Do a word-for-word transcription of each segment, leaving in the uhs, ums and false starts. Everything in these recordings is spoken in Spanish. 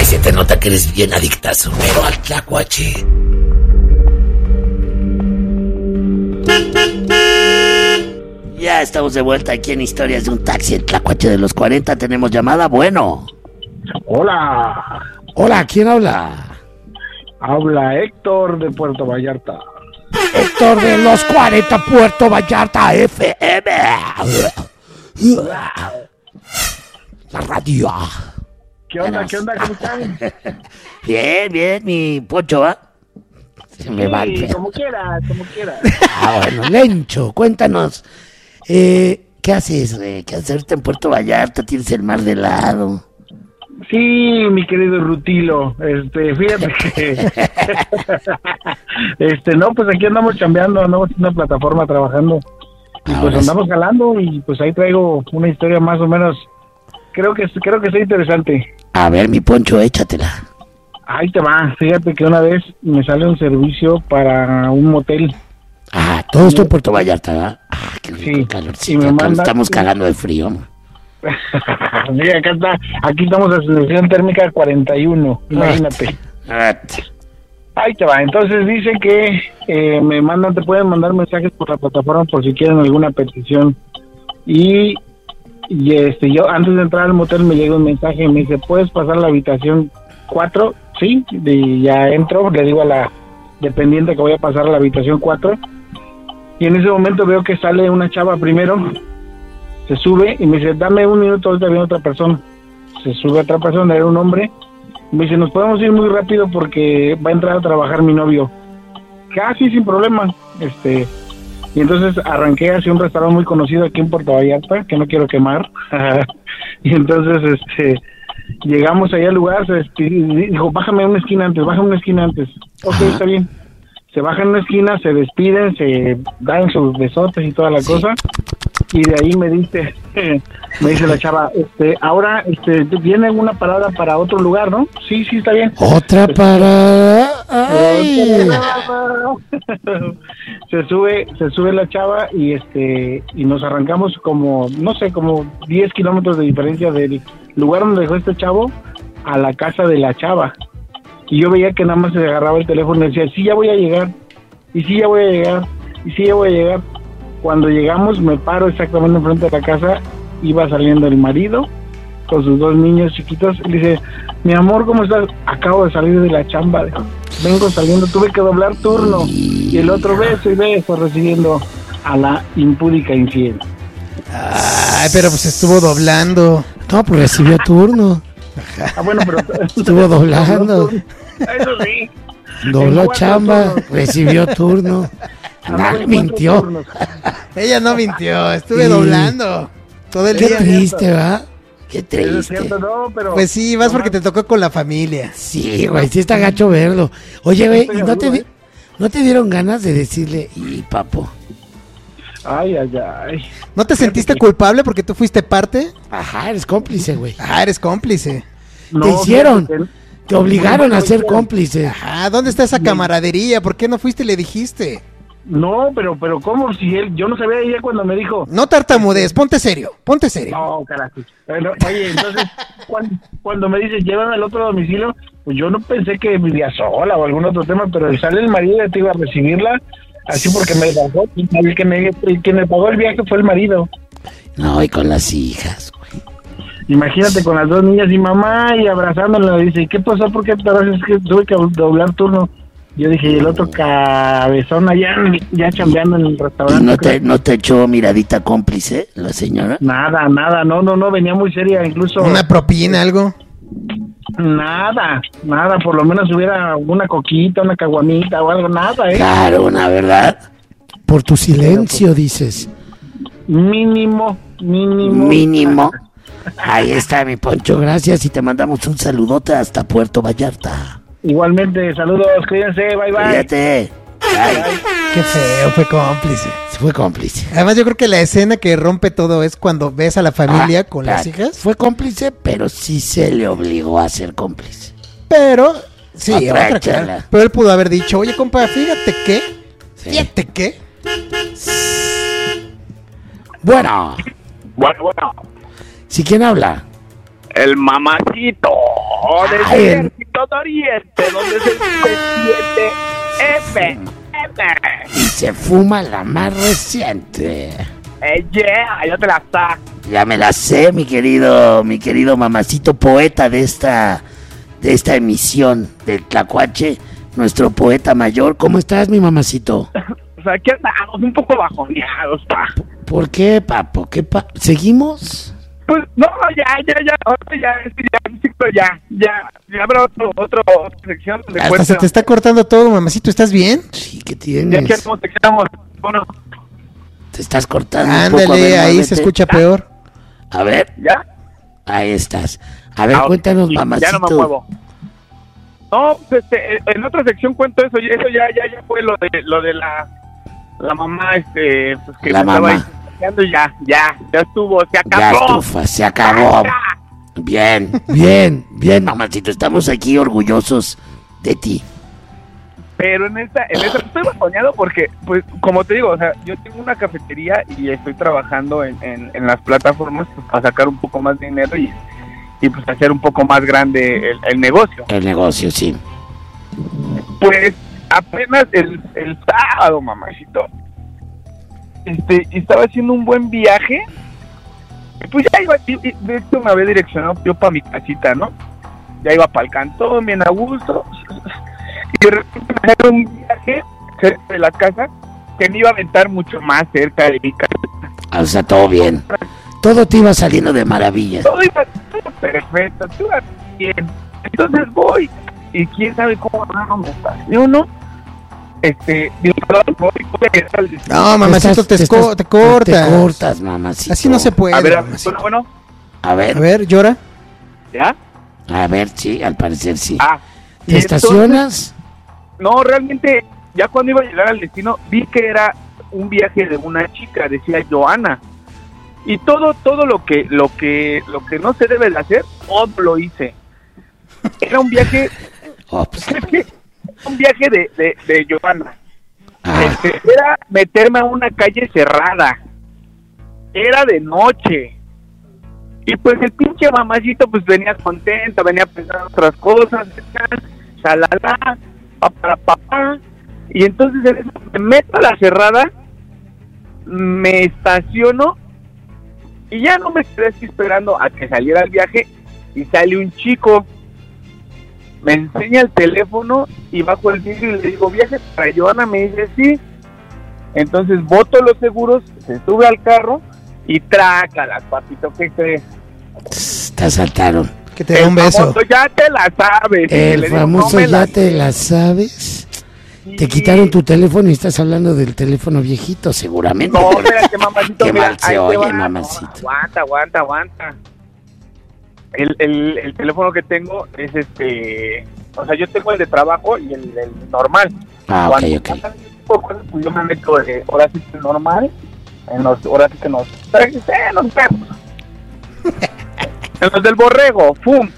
se te nota que eres bien adictazo. Pero al tlacuache. Ya estamos de vuelta aquí en Historias de un Taxi, el tlacuache de los cuarenta. Tenemos llamada, bueno. Hola. Hola, ¿quién habla? Habla Héctor de Puerto Vallarta. Héctor de los cuarenta, Puerto Vallarta F M. La radio. ¿Qué onda? ¿Qué onda? ¿Cómo están? Bien, bien, mi Poncho, ¿va? Se me Sí, va el... como quieras, como quieras. Ah, bueno, Lencho, cuéntanos. Eh, ¿Qué haces, güey? ¿Qué hacerte en Puerto Vallarta? ¿Tienes el mar de lado? Sí, mi querido Rutilo, este, fíjate que, este, no, pues aquí andamos chambeando, andamos en una plataforma trabajando, y Ahora pues sí. andamos jalando, y pues ahí traigo una historia más o menos, creo que, creo que está interesante. A ver, mi Poncho, échatela. Ahí te va, fíjate que una vez me sale un servicio para un motel. Ah, todo esto en Puerto Vallarta, ¿verdad? Ah, qué rico Sí, calorcito. y me Acá manda- estamos cagando de frío. Mira, acá está, aquí estamos a sensación térmica cuarenta y uno, imagínate. Ah, Ahí te va, entonces dice que eh, me mandan, te pueden mandar mensajes por la plataforma por si quieren alguna petición. Y, y este yo antes de entrar al motel me llega un mensaje y me dice, ¿puedes pasar a la habitación cuatro? Sí, y ya entro, le digo a la dependiente que voy a pasar a la habitación cuatro. Y en ese momento veo que sale una chava primero, se sube y me dice, dame un minuto, ahorita viene otra persona. Se sube otra persona, era un hombre. Me dice, nos podemos ir muy rápido porque va a entrar a trabajar mi novio. Casi sin problema. Este, y entonces arranqué hacia un restaurante muy conocido aquí en Puerto Vallarta, que no quiero quemar. Y entonces este llegamos allá al lugar, se despidió, dijo, bájame una esquina antes, bájame una esquina antes. Ok, Ajá. está bien. Se bajan en una esquina, se despiden, se dan sus besotes y toda la Sí. cosa. Y de ahí me dice, me dice la chava, este, ahora este, viene una parada para otro lugar, ¿no? Sí, sí, está bien. Otra parada. Ay. se sube, se sube la chava y este, y nos arrancamos como, no sé, como diez kilómetros de diferencia del lugar donde dejó este chavo a la casa de la chava. Y yo veía que nada más se agarraba el teléfono y decía, sí, ya voy a llegar, y sí, ya voy a llegar, y sí, ya voy a llegar. Cuando llegamos me paro exactamente enfrente de la casa, iba saliendo el marido con sus dos niños chiquitos, y le dice, mi amor, ¿cómo estás? Acabo de salir de la chamba, vengo saliendo, tuve que doblar turno, y el otro beso y beso recibiendo a la impúdica infiel. Ay, pero pues estuvo doblando. No, pues recibió turno. Ah, bueno, pero... Estuvo doblando. Eso sí. Dobló En cuatro chamba, turnos. recibió turno. Andaba No, en mintió. cuatro turnos. Ella no mintió, estuve Sí. doblando todo el Qué día. triste, ¿verdad? Qué Eso es triste. cierto, no, pero... Pues sí, vas porque te tocó con la familia. Sí, güey, sí está gacho verlo. Oye, güey, Estoy ¿y no te, seguro, di- no te dieron ganas de decirle, y papo? Ay, ay, ay. ¿No te sentiste culpable porque tú fuiste parte? Ajá, eres cómplice, güey. Ah, eres cómplice. No, Te hicieron. fíjate que- Te obligaron a ser No, cómplice. Ah, ¿dónde está esa camaradería? ¿Por qué no fuiste y le dijiste? No, pero, pero ¿cómo? Si él, yo no sabía ella cuando me dijo, No tartamudees, ponte serio, ponte serio. no, carajo. Bueno, oye, entonces, cuando, cuando me dice, llévame al otro domicilio, pues yo no pensé que vivía sola o algún otro tema, pero sale el marido y te iba a recibirla, así porque me pagó, el que me, el que me pagó el viaje fue el marido. No, y con las hijas, güey. Imagínate con las dos niñas y mamá y abrazándola, dice, ¿y qué pasó? ¿Por qué te abrazas? Es que tuve que doblar turno. Yo dije, y el otro cabezón allá, ya chambeando en el ¿Y restaurante. no te, no te echó miradita cómplice la señora? Nada, nada, no, no, no, venía muy seria, incluso... Una propina, algo. Nada, nada, por lo menos hubiera una coquita, una caguamita o algo, nada, ¿eh? Claro, una verdad. Por tu silencio, dices. Mínimo, mínimo. Mínimo. Ahí está, mi Poncho, gracias y te mandamos un saludote hasta Puerto Vallarta. Igualmente, saludos, cuídense, bye, bye. Cuídate. Ay, Qué feo, fue cómplice. fue cómplice. Además, yo creo que la escena que rompe todo es cuando ves a la familia Ah, con claro. las hijas. Fue cómplice, pero sí se le obligó a ser cómplice. Pero, sí, Otra otra chela. cara. Pero él pudo haber dicho, oye, compa, fíjate que, Sí. fíjate que. Bueno, Bueno, bueno, ¿sí quién habla? el mamacito. Oh, desde Ay, el el- ejército de Oriente, donde se siente F, F. Y se fuma la más reciente. Eh, yeah, ya te la está. Ya me la sé, mi querido, mi querido mamacito poeta de esta, de esta emisión del Tlacuache, nuestro poeta mayor. ¿Cómo estás, mi mamacito? O sea, aquí andamos un poco bajoneados, pa. ¿Por qué, papo? ¿Qué pa? ¿Seguimos? Pues, no, ya, ya, ya, ahora ya, este, ya, insisto, ya, ya, ya habrá otro, otro, otra sección donde Hasta cuente. se te está cortando todo, mamacito. ¿Estás bien? Sí, ¿qué Ya tienes? que hacemos seccionamos, bueno, Te estás cortando un poco. A Ándale, ver, ahí muévete. se escucha peor. A ver, ¿ya? ahí estás. A ver, Ah, cuéntanos, sí, mamacito. Ya no me muevo. No, pues, este, en otra sección cuento eso, y eso ya, ya, ya fue lo de, lo de la, la mamá, este, pues que La me mamá. estaba diciendo y ya, ya, ya estuvo, se Ya, acabó. estufa, se acabó. Ya. Bien, bien, bien, mamacito. Estamos aquí orgullosos de ti. Pero en esta, en esta estoy bajoneado porque, pues, como te digo, o sea, yo tengo una cafetería y estoy trabajando en, en, en las plataformas pues, para sacar un poco más de dinero y, y pues hacer un poco más grande el, el negocio. El negocio, sí. Pues apenas el, el sábado, mamacito, este, estaba haciendo un buen viaje, y pues ya iba, y- y de hecho me había direccionado yo para mi casita, ¿no? Ya iba para el cantón, bien a gusto, y de repente me salió un viaje cerca de la casa que me iba a aventar mucho más cerca de mi casa. O sea, todo bien. Todo te iba saliendo de maravillas. Todo iba todo perfecto, todo iba bien. Entonces voy, y quién sabe cómo no me estaciono. Este, digo, perdón, voy, voy a ir al destino. No, mamacito, Estás- te, esco- estás- te cortas. Te cortas, mamacito. Así no se puede, A ver, a ver, mamacito. bueno, bueno, A A ver, ver, llora. ¿ya? a ver, sí, al parecer sí. Ah, y ¿Te entonces- estacionas? No, realmente, ya cuando iba a llegar al destino, vi que era un viaje de una chica, decía Joana. Y todo, todo lo que, lo que, lo que no se debe de hacer, todo lo hice. Era un viaje, Oh, pues, un viaje de, de, de Joana. ah, Este, era meterme a una calle cerrada. Era de noche. Y pues el pinche mamacito pues venía contento, venía pensando otras cosas, shalala, para papá. Y entonces en eso me meto a la cerrada, me estaciono y ya no me quedé así esperando a que saliera el viaje y sale un chico. Me enseña el teléfono y bajo el vidrio y le digo, ¿viaje para Joana? Me dice, sí. Entonces boto los seguros, se sube al carro y trácalas, papito, ¿qué crees? te asaltaron. Que te dé un beso. famoso ya te la sabes. Y El le digo, famoso "No me ya la te sé". la sabes. Te Sí. quitaron tu teléfono y estás hablando del teléfono viejito, seguramente. No, pero- espérate, mamacito. Qué mira, mal se ahí te oye, va. mamacito. No, aguanta, aguanta, aguanta. El, el, el teléfono que tengo es este... O sea, yo tengo el de trabajo y el, el normal. Ah, ok, Cuando ok. pasan ese tipo de cosas, pues yo me meto de, ahora sí que normal, en los, ahora sí que nos, eh, nos vemos. En los del borrego, ¡pum!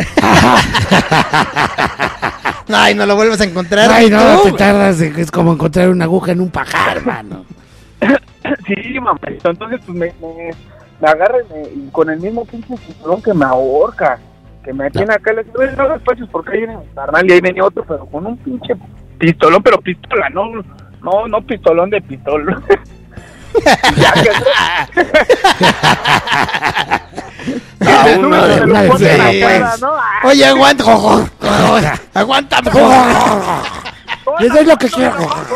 Ay, no lo vuelvas a encontrar. Ay, no, tú. te tardas, en- es como encontrar una aguja en un pajar, hermano. Sí, mamacito, entonces pues me, me, me agarra y, me- y con el mismo pinche cinturón que me ahorca, que me tiene acá, le digo, "Oye, no hagas pasos porque ahí viene mi carnal y ahí venía otro, pero con un pinche pistolón, pero pistola, no, no, no pistolón de pistol. Ya que Ah, que se uno sube, de- se una lo de pone en la seis. cara, ¿no? Ah, Oye, aguanta, jojo. Aguántame, jojo. Les doy lo que quiero.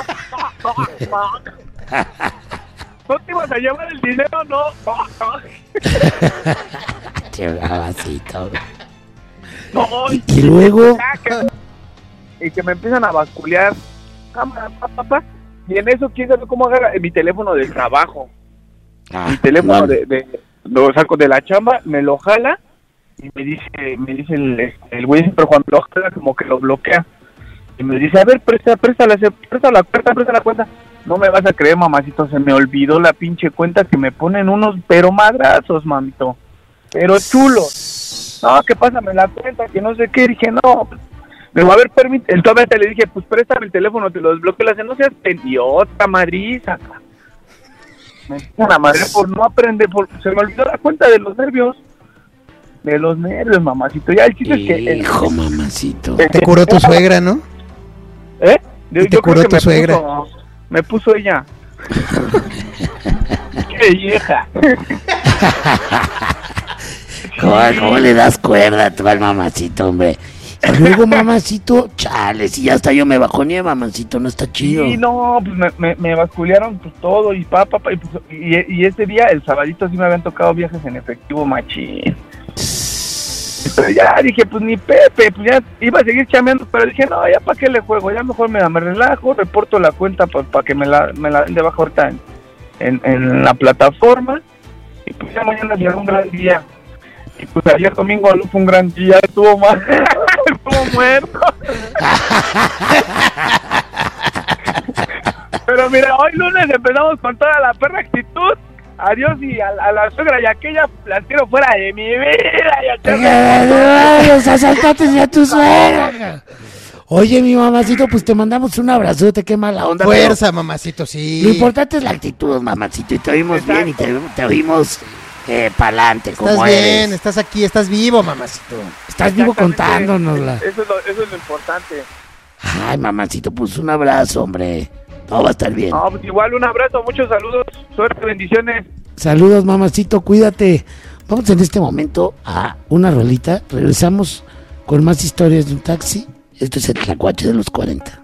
¿No te ibas a llevar el dinero? No. Qué babacito. No, Y, y luego, ya que- y que me empiezan a basculear. Cámara, pa, pa, pa. Y en eso, quién sabe cómo agarra mi teléfono del trabajo. ah, Mi teléfono no, de, de, lo saco de la chamba, me lo jala y me dice, me dice el, el güey, pero cuando lo jala como que lo bloquea. Y me dice, a ver, presta, préstala, se- presta la cuenta, presta la cuenta. No me vas a creer, mamacito, se me olvidó la pinche cuenta que me ponen unos pero madrazos, mamito. Pero chulos. No, que pásame la cuenta, que no sé qué. Dije, no, me va a ver, permite. Entonces le dije, pues préstame el teléfono, te lo desbloqueo. Le hace, no seas idiota, madriza. Me dice la madre por no aprender, por, se me olvidó la cuenta de los nervios. de los nervios, mamacito. Ya el chiste es que... el- Hijo, mamacito. Te curó tu suegra, ¿no? ¿Eh? Yo, Y te yo creo curó que tu me suegra. Puso, me puso ella. ¡Qué vieja! ¿Cómo, cómo le das cuerda tú al mamacito, hombre? Y luego, mamacito, chale, si ya hasta yo me bajoneé, mamacito, no está chido. Sí, no, pues me, me, me basculearon pues todo y papá, pa, y, pues, y, y ese día, el sabadito, sí me habían tocado viajes en efectivo machín. Pero ya dije, pues ni Pepe, pues ya iba a seguir chameando, pero dije, no, ya para qué le juego, ya mejor me, me relajo, reporto la cuenta para pa que me la, me la den de baja ahorita en, en, en la plataforma, y pues ya mañana será un gran día. Y pues ayer domingo no fue un gran día, estuvo mal, estuvo muerto. Pero mira, hoy lunes empezamos con toda la perra actitud. Adiós y a, a la suegra y aquella las quiero fuera de mi vida. Ay, los asaltantes y a tu suegra. Oye, mi mamacito, pues te mandamos un abrazote, qué mala onda. Fuerza, mamacito, pero sí. Lo importante es la actitud, mamacito, y te oímos Exacto. bien y te, te oímos eh, pa'lante, como Estás eres. bien, estás aquí, estás vivo, mamacito. Estás vivo Exactamente. contándonosla. Eso es, lo, eso es lo importante. Ay, mamacito, pues un abrazo, hombre. Todo va a estar bien. No, pues igual un abrazo, muchos saludos, suerte, bendiciones. Saludos, mamacito, cuídate. Vamos en este momento a una rolita. Regresamos con más historias de un taxi. Esto es el Tlacuache de los cuarenta.